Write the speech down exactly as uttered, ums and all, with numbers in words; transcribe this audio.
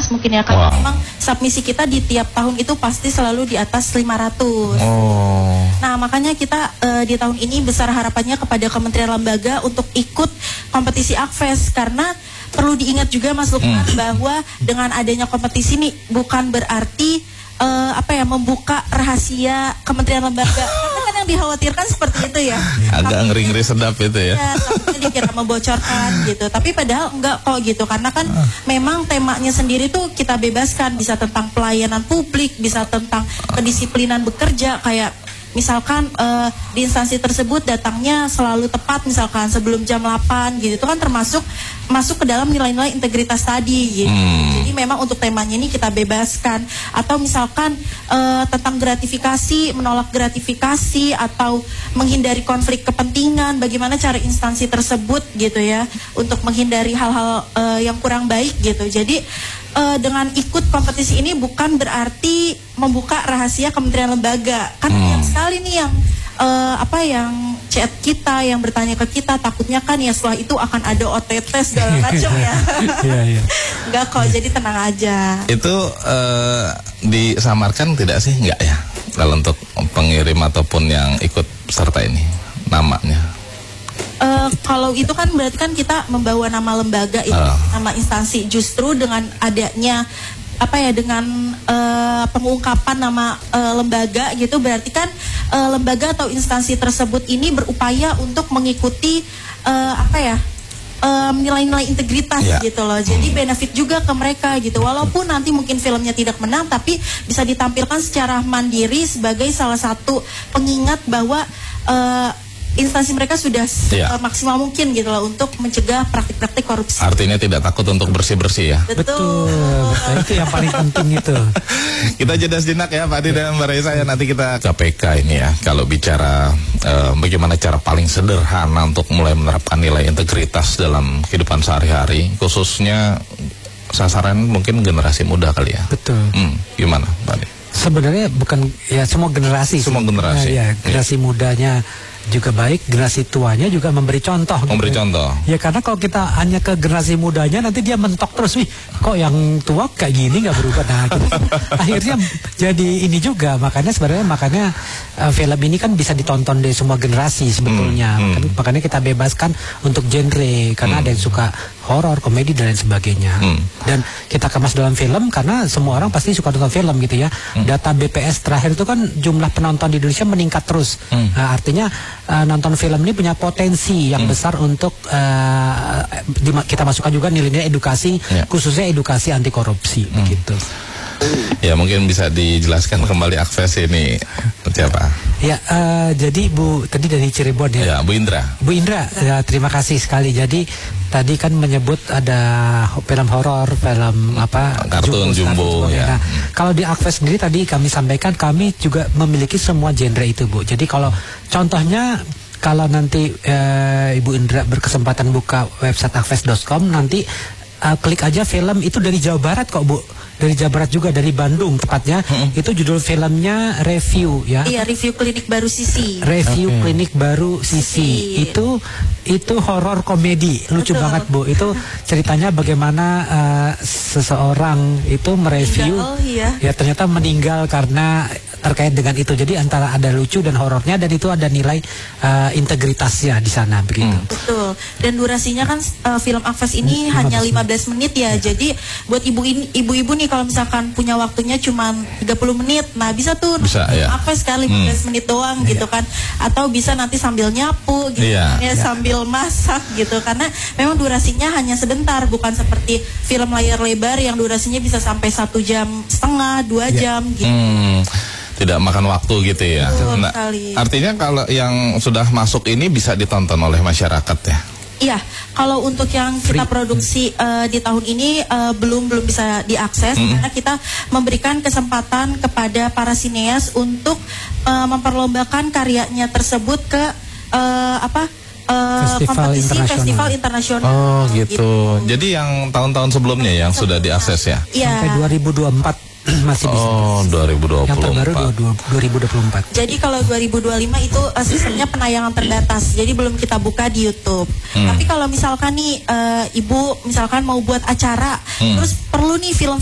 mungkin ya, karena wow. memang submisi kita di tiap tahun itu pasti selalu di atas lima ratus. Oh. Nah makanya kita uh, di tahun ini besar harapannya kepada kementerian lembaga untuk ikut kompetisi Akves, karena perlu diingat juga Mas Lukman hmm. bahwa dengan adanya kompetisi ini bukan berarti uh, apa ya membuka rahasia kementerian lembaga. Karena kan yang dikhawatirkan seperti itu ya. Agak ngeri-ngeri sedap itu ya. Ya, takutnya dikira membocorkan gitu. Tapi padahal enggak kok gitu. Karena kan uh. memang temanya sendiri tuh kita bebaskan, bisa tentang pelayanan publik, bisa tentang kedisiplinan bekerja, kayak misalkan uh, di instansi tersebut datangnya selalu tepat, misalkan sebelum jam delapan gitu, itu kan termasuk masuk ke dalam nilai-nilai integritas tadi gitu. Hmm. Jadi memang untuk temanya ini kita bebaskan. Atau misalkan uh, tentang gratifikasi, menolak gratifikasi atau menghindari konflik kepentingan, bagaimana cara instansi tersebut gitu ya untuk menghindari hal-hal uh, yang kurang baik gitu. Jadi uh, dengan ikut kompetisi ini bukan berarti membuka rahasia kementerian lembaga. Kan hmm. banyak sekali nih yang uh, apa yang chat kita, yang bertanya ke kita, takutnya kan ya setelah itu akan ada O T T segala macam ya. Iya, iya. Enggak kok, jadi tenang aja. Itu uh, disamarkan tidak sih? Enggak ya? Kalau untuk pengirim ataupun yang ikut serta ini namanya. Uh, kalau itu kan berarti kan kita membawa nama lembaga itu, uh. nama instansi. Justru dengan adanya apa ya, dengan uh, pengungkapan nama uh, lembaga gitu, berarti kan uh, lembaga atau instansi tersebut ini berupaya untuk mengikuti uh, apa ya uh, nilai-nilai integritas yeah. gitu loh. Jadi benefit juga ke mereka gitu. Walaupun nanti mungkin filmnya tidak menang, tapi bisa ditampilkan secara mandiri sebagai salah satu pengingat bahwa uh, instansi mereka sudah ya. maksimal mungkin gitu loh untuk mencegah praktik-praktik korupsi. Artinya tidak takut untuk bersih-bersih ya. Betul. Betul. Betul. Itu yang paling penting itu. Kita jeda sejenak ya Pak Adi dan Mbak Raisa ya. Nanti kita K P K ini ya. Kalau bicara eh, bagaimana cara paling sederhana untuk mulai menerapkan nilai integritas dalam kehidupan sehari-hari, khususnya sasaran mungkin generasi muda kali ya. Betul. Hmm, gimana Pak Adi? Sebenarnya bukan ya semua generasi. Semua generasi. Ya, ya generasi ya. mudanya juga baik, generasi tuanya juga memberi contoh. Memberi gitu. contoh. Ya karena kalau kita hanya ke generasi mudanya, nanti dia mentok terus, wih kok yang tua kayak gini nggak berubah. Nah, gitu. Akhirnya jadi ini juga, makanya sebenarnya makanya uh, film ini kan bisa ditonton di semua generasi sebetulnya. Hmm, hmm. Makanya kita bebaskan untuk genre, karena hmm. ada yang suka horor, komedi dan lain sebagainya. Hmm. Dan kita kemas dalam film karena semua orang pasti suka nonton film gitu ya. Hmm. Data B P S terakhir itu kan jumlah penonton di Indonesia meningkat terus. Hmm. Nah, artinya Uh, nonton film ini punya potensi yang hmm. besar untuk uh, di, kita masukkan juga nilai-nilai edukasi, ya. khususnya edukasi anti korupsi hmm. begitu. Ya mungkin bisa dijelaskan kembali Akves ini siapa? Ya uh, jadi Bu tadi dari Cirebon ya. Ya Bu Indra. Bu Indra ya, terima kasih sekali. Jadi tadi kan menyebut ada film horor, film apa kartun jumbo, jumbo ya. Nah, hmm. kalau di Akves sendiri tadi kami sampaikan kami juga memiliki semua genre itu Bu. Jadi kalau contohnya kalau nanti uh, Ibu Indra berkesempatan buka website akves dot com, nanti uh, klik aja film itu dari Jawa Barat kok Bu. Dari Jawa Barat juga, dari Bandung tepatnya. hmm. Itu judul filmnya Review ya. Iya, Review Klinik Baru Sisi. Review okay. Klinik Baru Sisi. Itu itu horor komedi, lucu Betul. banget Bu. Itu ceritanya bagaimana uh, seseorang itu mereview meninggal, iya. ya ternyata meninggal karena terkait dengan itu. Jadi antara ada lucu dan horornya, dan itu ada nilai uh, integritasnya di sana begitu. Hmm. Betul. Dan durasinya kan uh, film Akves ini hmm, hanya lima belas menit ya. ya. Jadi buat ibu ini, ibu-ibu nih kalau misalkan punya waktunya cuma tiga puluh menit, nah bisa tuh bisa, ya. Akves sekali lima belas hmm. menit doang ya. gitu kan. Atau bisa nanti sambil nyapu gitu ya. kan ya, sambil masak gitu. Karena memang durasinya hanya sebentar, bukan seperti film layar lebar yang durasinya bisa sampai satu jam setengah, dua ya. jam gitu. Hmm. Tidak makan waktu gitu ya. Betul, nah, artinya kalau yang sudah masuk ini bisa ditonton oleh masyarakat ya. Iya, kalau untuk yang kita produksi uh, di tahun ini uh, belum belum bisa diakses mm-hmm. karena kita memberikan kesempatan kepada para sineas untuk uh, memperlombakan karyanya tersebut ke uh, apa? Uh, festival kompetisi internasional. festival internasional. Oh gitu. gitu. Jadi yang tahun-tahun sebelumnya yang sudah diakses ya. Iya. Sampai dua ribu dua puluh empat masih bisa. Oh, dua ribu dua puluh empat. Yang terbaru dua ribu dua puluh empat. Jadi kalau dua ribu dua puluh lima itu uh, sistemnya penayangan terbatas. Jadi belum kita buka di YouTube. Hmm. Tapi kalau misalkan nih uh, Ibu misalkan mau buat acara, hmm. terus perlu nih film